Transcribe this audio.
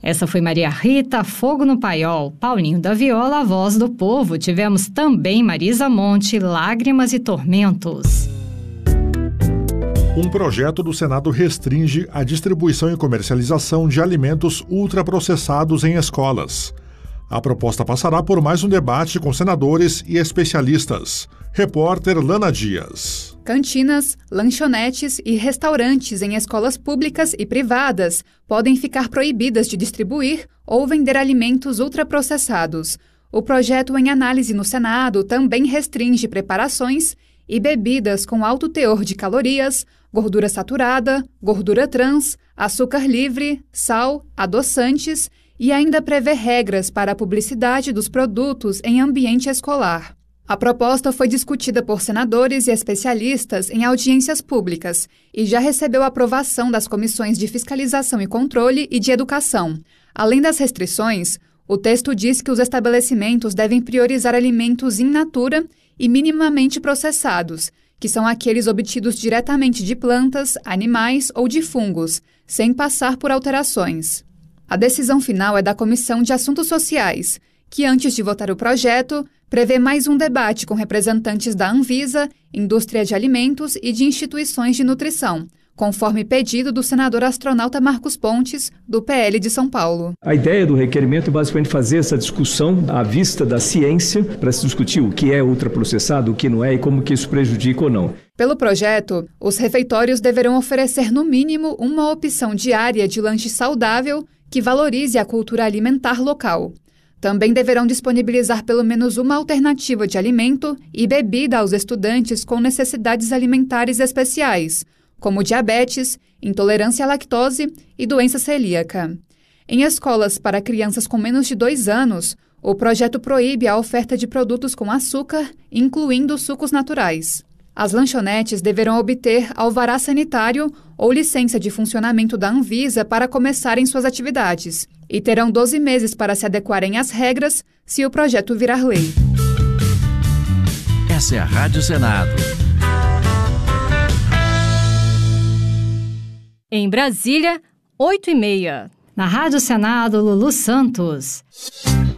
Essa foi Maria Rita, Fogo no Paiol, Paulinho da Viola, a voz do povo. Tivemos também Marisa Monte, Lágrimas e Tormentos. Um projeto do Senado restringe a distribuição e comercialização de alimentos ultraprocessados em escolas. A proposta passará por mais um debate com senadores e especialistas. Repórter Lana Dias. Cantinas, lanchonetes e restaurantes em escolas públicas e privadas podem ficar proibidas de distribuir ou vender alimentos ultraprocessados. O projeto em análise no Senado também restringe preparações e bebidas com alto teor de calorias, gordura saturada, gordura trans, açúcar livre, sal, adoçantes e ainda prevê regras para a publicidade dos produtos em ambiente escolar. A proposta foi discutida por senadores e especialistas em audiências públicas e já recebeu aprovação das comissões de fiscalização e controle e de educação. Além das restrições, o texto diz que os estabelecimentos devem priorizar alimentos in natura e minimamente processados, que são aqueles obtidos diretamente de plantas, animais ou de fungos, sem passar por alterações. A decisão final é da Comissão de Assuntos Sociais, que antes de votar o projeto, prevê mais um debate com representantes da Anvisa, indústria de alimentos e de instituições de nutrição, conforme pedido do senador astronauta Marcos Pontes, do PL de São Paulo. A ideia do requerimento é basicamente fazer essa discussão à vista da ciência para se discutir o que é ultraprocessado, o que não é e como que isso prejudica ou não. Pelo projeto, os refeitórios deverão oferecer no mínimo uma opção diária de lanche saudável que valorize a cultura alimentar local. Também deverão disponibilizar pelo menos uma alternativa de alimento e bebida aos estudantes com necessidades alimentares especiais, como diabetes, intolerância à lactose e doença celíaca. Em escolas para crianças com menos de 2 anos, o projeto proíbe a oferta de produtos com açúcar, incluindo sucos naturais. As lanchonetes deverão obter alvará sanitário ou licença de funcionamento da Anvisa para começarem suas atividades e terão 12 meses para se adequarem às regras se o projeto virar lei. Essa é a Rádio Senado. Em Brasília, 8h30. Na Rádio Senado, Lulu Santos.